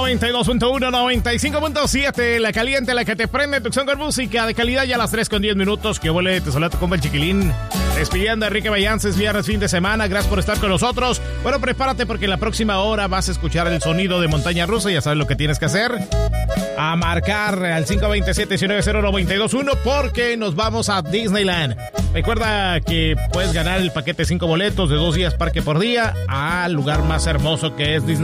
92.1, 95.7, la caliente, la que te prende, tu opción con música de calidad ya a las 3:10. Que vuele, te saluda tu compa el Chiquilín. Despidiendo a Enrique Vallances, viernes, fin de semana. Gracias por estar con nosotros. Bueno, prepárate porque en la próxima hora vas a escuchar el sonido de montaña rusa. Ya sabes lo que tienes que hacer. A marcar al 527-190921 porque nos vamos a Disneyland. Recuerda que puedes ganar el paquete 5 boletos de 2 días parque por día al lugar más hermoso que es Disneyland.